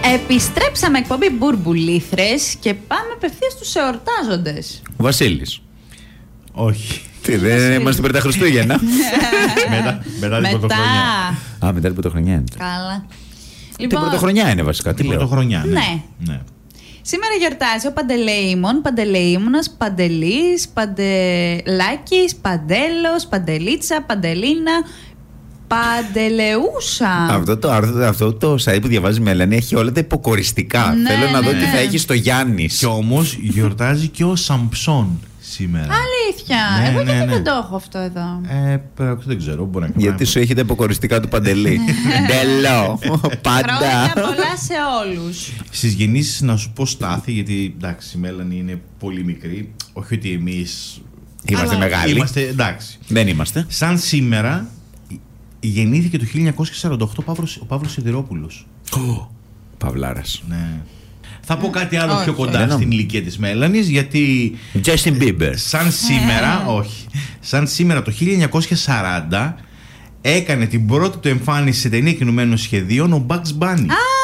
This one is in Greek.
Επιστρέψαμε εκπομπή Μπουρμπουλήθρες και πάμε απευθείας στους εορτάζοντες. Ο Βασίλης. Όχι. Τι, δεν είμαστε πριν τα Χριστούγεννα. Μετά την πρωτοχρονιά. Μετά την πρωτοχρονιά είναι. Καλά. Την πρωτοχρονιά είναι βασικά. Τι λέω. Πρωτοχρονιά, ναι. Σήμερα γιορτάζει ο Παντελεήμων, Παντελεήμονας, Παντελής, Παντελάκης, Παντέλος, Παντελίτσα, Παντελίνα, Παντελεούσα. Αυτό το site που διαβάζει η Μελανή έχει όλα τα υποκοριστικά. Ναι, Θέλω να δω τι θα ναι. έχει στο Γιάννης. Και όμως γιορτάζει και ο Σαμψόν σήμερα. Αλήθεια. Ναι, Εγώ ναι, γιατί ναι. δεν το έχω αυτό εδώ. Δεν ξέρω, μπορεί να Γιατί σου έχει τα υποκοριστικά του Παντελή. Ντελό. Χρόνια Πάντα. πολλά σε όλους. Στις γεννήσεις να σου πω Στάθη, γιατί εντάξει η Μέλανη είναι πολύ μικρή. Όχι ότι εμείς Είμαστε Αλλά μεγάλοι. είμαστε εντάξει. Δεν είμαστε. Σαν σήμερα γεννήθηκε το 1948 ο Παύλος Σιδηρόπουλος. Παυλάρας. Ναι. Θα πω κάτι άλλο Όχι. πιο κοντά Δεν στην ηλικία της Μέλανης, γιατί Justin Bieber. σαν σήμερα, όχι, σαν σήμερα το 1940 έκανε την πρώτη του εμφάνιση σε ταινία κινουμένων σχεδίων ο Bugs Bunny.